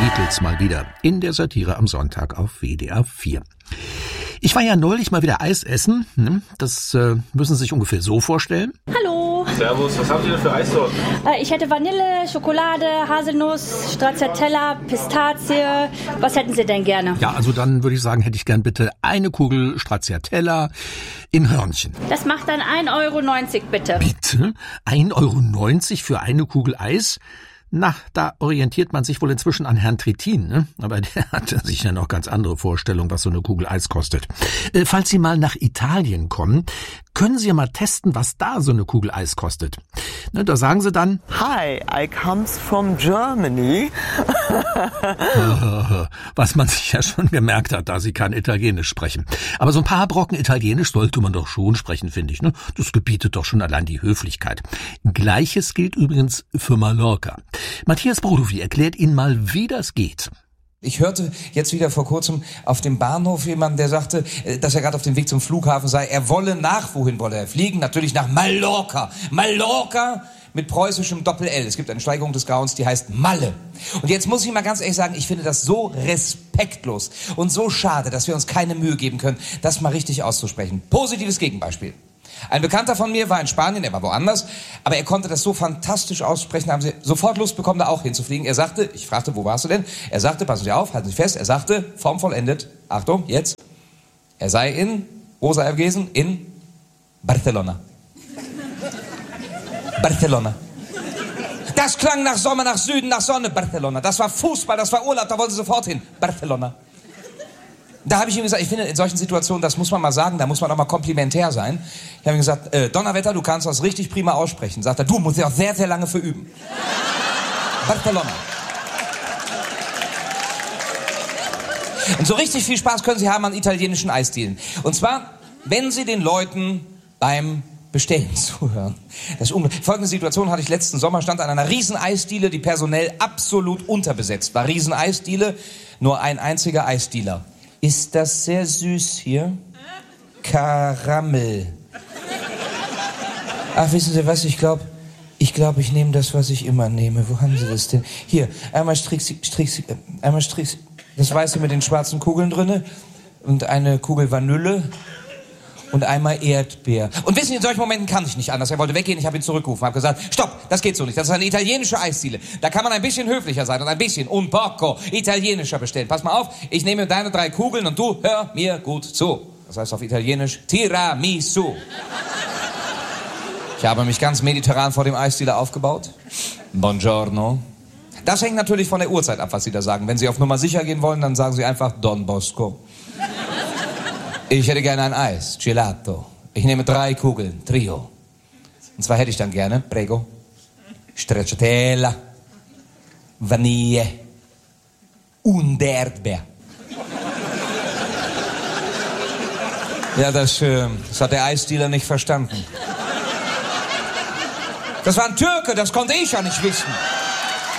Beatles mal wieder in der Satire am Sonntag auf WDR 4. Ich war ja neulich mal wieder Eis essen. Das müssen Sie sich ungefähr so vorstellen. Hallo. Servus, was haben Sie denn für Eissorten? Ich hätte Vanille, Schokolade, Haselnuss, Stracciatella, Pistazie. Was hätten Sie denn gerne? Ja, also dann würde ich sagen, hätte ich gern bitte eine Kugel Stracciatella in Hörnchen. Das macht dann 1,90 € bitte. Bitte? 1,90 € für eine Kugel Eis? Na, da orientiert man sich wohl inzwischen an Herrn Trittin, ne? Aber der hat sicher noch ganz andere Vorstellungen, was so eine Kugel Eis kostet. Falls Sie mal nach Italien kommen, können Sie ja mal testen, was da so eine Kugel Eis kostet. Ne, da sagen Sie dann: Hi, I comes from Germany. Was man sich ja schon gemerkt hat, da Sie kein Italienisch sprechen. Aber so ein paar Brocken Italienisch sollte man doch schon sprechen, finde ich, ne? Das gebietet doch schon allein die Höflichkeit. Gleiches gilt übrigens für Mallorca. Matthias Brodowy erklärt Ihnen mal, wie das geht. Ich hörte jetzt wieder vor kurzem auf dem Bahnhof jemanden, der sagte, dass er gerade auf dem Weg zum Flughafen sei. Er wolle wohin wolle er fliegen? Natürlich nach Mallorca. Mallorca mit preußischem Doppel-L. Es gibt eine Steigerung des Grauens, die heißt Malle. Und jetzt muss ich mal ganz ehrlich sagen, ich finde das so respektlos und so schade, dass wir uns keine Mühe geben können, das mal richtig auszusprechen. Positives Gegenbeispiel. Ein Bekannter von mir war in Spanien, er war woanders, aber er konnte das so fantastisch aussprechen, haben Sie sofort Lust bekommen, da auch hinzufliegen. Er sagte, ich fragte, wo warst du denn? Er sagte, passen Sie auf, halten Sie fest, er sagte, formvollendet, Achtung, jetzt, er sei wo sei er gewesen? In Barcelona. Barcelona. Das klang nach Sommer, nach Süden, nach Sonne, Barcelona. Das war Fußball, das war Urlaub, da wollten Sie sofort hin, Barcelona. Da habe ich ihm gesagt, ich finde, in solchen Situationen, das muss man mal sagen, da muss man auch mal komplimentär sein. Ich habe ihm gesagt, Donnerwetter, du kannst das richtig prima aussprechen. Sagt er, du musst ja auch sehr, sehr lange für üben. Barcelona. Und so richtig viel Spaß können Sie haben an italienischen Eisdielen. Und zwar, wenn Sie den Leuten beim Bestellen zuhören. Folgende Situation hatte ich letzten Sommer, stand an einer riesen Eisdiele, die personell absolut unterbesetzt war. Riesen Eisdiele, nur ein einziger Eisdealer. Ist das sehr süß hier? Karamell. Ach, wissen Sie was, ich glaube, ich nehme das, was ich immer nehme. Wo haben Sie das denn? Hier, einmal einmal das Weiße mit den schwarzen Kugeln drinne und eine Kugel Vanille und einmal Erdbeer. Und wissen Sie, in solchen Momenten kann ich nicht anders. Er wollte weggehen, ich habe ihn zurückgerufen, habe gesagt, stopp, das geht so nicht. Das ist eine italienische Eisdiele. Da kann man ein bisschen höflicher sein und ein bisschen, un poco, italienischer bestellen. Pass mal auf, ich nehme deine 3 Kugeln und du hör mir gut zu. Das heißt auf Italienisch Tiramisu. Ich habe mich ganz mediterran vor dem Eisdealer aufgebaut. Buongiorno. Das hängt natürlich von der Uhrzeit ab, was Sie da sagen. Wenn Sie auf Nummer sicher gehen wollen, dann sagen Sie einfach Don Bosco. Ich hätte gerne ein Eis, Gelato. Ich nehme 3 Kugeln, Trio. Und zwar hätte ich dann gerne, prego, Stracciatella, Vanille und Erdbeer. Ja, das hat der Eisdealer nicht verstanden. Das war ein Türke, das konnte ich ja nicht wissen.